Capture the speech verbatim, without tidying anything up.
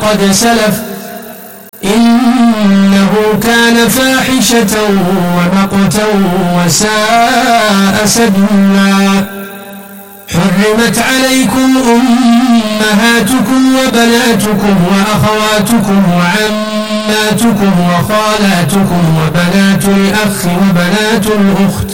قد سلف إنه كان فاحشة ومقتا وساء سبيلا. حرمت عليكم أمهاتكم وبناتكم وأخواتكم وعماتكم وخالاتكم وبنات الأخ وبنات الأخت